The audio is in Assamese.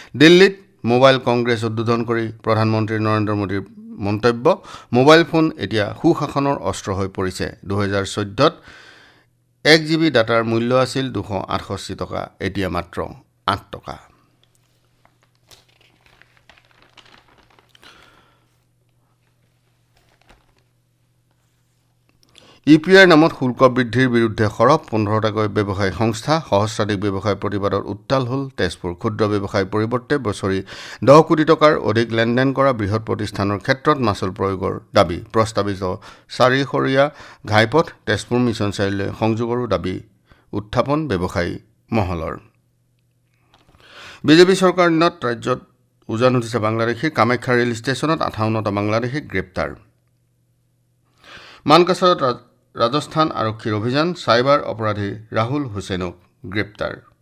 দিল্লীত মোবাইল কংগ্ৰেছ উদ্বোধন কৰি প্ৰধানমন্ত্ৰী নৰেন্দ্ৰ মোদীৰ মন্তব্য, মোবাইল ফোন এতিয়া সুশাসনৰ অস্ত্ৰ হৈ পৰিছে। 2014ত 1 GB ডাটাৰ মূল্য আছিল 268 টকা, এতিয়া মাত্ৰ 8 টকা। UPI নামত শুল্ক বৃদ্ধিৰ বিৰুদ্ধে সৰব 15টাকৈ ব্যৱসায়ী সংস্থা, সহস্ৰাধিক ব্যৱসায় প্ৰতিবাদৰ উত্তাল হ'ল তেজপুৰ। ক্ষুদ্ৰ ব্যৱসায়ৰ পৰিৱৰ্তে বছৰি 10 কোটি টকাৰ অধিক লেনদেন কৰা বৃহৎ প্ৰতিষ্ঠানৰ ক্ষেত্ৰত মাচুল প্ৰয়োগৰ দাবী। প্ৰস্তাৱিত 4-সৰীয়া ঘাইপথ তেজপুৰ মিছন চাৰিআলিলৈ সংযোগৰো দাবী উত্থাপন ব্যৱসায়ী মহলৰ। বিজেপি চৰকাৰ দিনত ৰাজ্যত উজান উঠিছে বাংলাদেশী। কামাখ্যা ৰেল ষ্টেচনত 58টা বাংলাদেশীক গ্ৰেপ্তাৰ। মানকাছাৰত ৰাজস্থান আৰক্ষীৰ অভিযান, চাইবাৰ অপৰাধী ৰাহুল হুছেইনক গ্ৰেপ্তাৰ।